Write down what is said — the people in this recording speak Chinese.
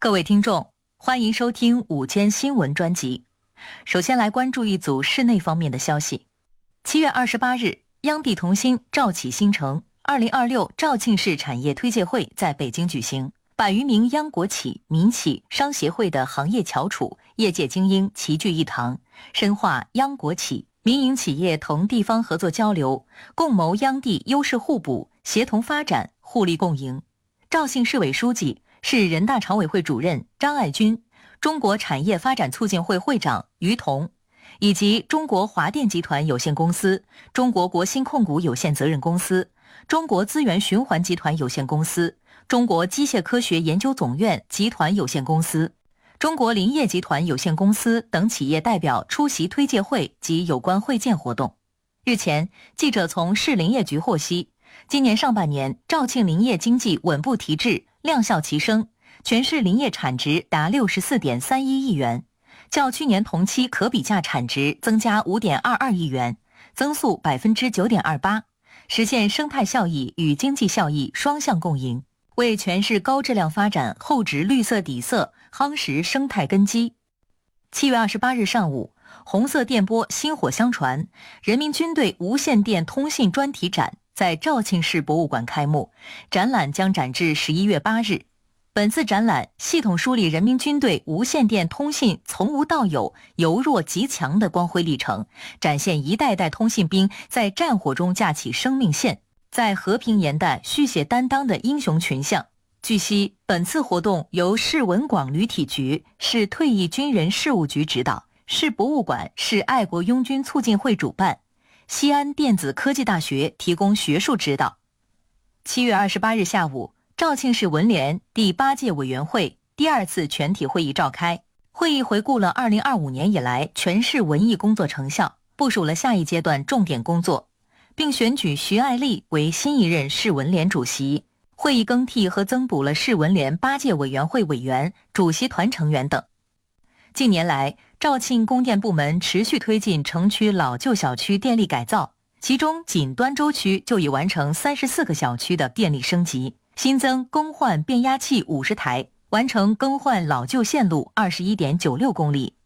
各位听众，欢迎收听午间新闻专辑。首先来关注一组室内方面的消息。7月28日，央地同心兆启新城2026肇庆市产业推介会在北京举行，100余名央国企、民企、商协会的行业翘楚、业界精英齐聚一堂，深化央国企、民营企业同地方合作交流，共谋央地优势互补、协同发展、互利共赢。肇庆市委书记、市人大常委会主任张爱军、中国产业发展促进会会长于彤，以及中国华电集团有限公司、中国国新控股有限责任公司、中国资源循环集团有限公司、中国机械科学研究总院集团有限公司、中国林业集团有限公司等企业代表出席推介会及有关会见活动。日前，记者从市林业局获悉，今年上半年肇庆林业经济稳步提质，量效齐升，全市林业产值达64.31亿元，较去年同期可比价产值增加5.22亿元，增速9.28%，实现生态效益与经济效益双向共赢，为全市高质量发展厚植绿色底色，夯实生态根基。7月28日上午，红色电波薪火相传，人民军队无线电通信专题展在肇庆市博物馆开幕，展览将展至11月8日。本次展览系统梳理人民军队无线电通信从无到有、由弱及强的光辉历程，展现一代代通信兵在战火中架起生命线，在和平年代续写担当的英雄群像。据悉，本次活动由市文广旅体局、市退役军人事务局指导，市博物馆、市爱国拥军促进会主办，西安电子科技大学提供学术指导。7月28日下午，肇庆市文联第8届委员会第2次全体会议召开，会议回顾了2025年以来全市文艺工作成效，部署了下一阶段重点工作，并选举徐爱丽为新一任市文联主席。会议更替和增补了市文联8届委员会委员、主席团成员等。近年来，肇庆供电部门持续推进城区老旧小区电力改造，其中仅端州区就已完成34个小区的电力升级，新增更换变压器50台，完成更换老旧线路21.96公里，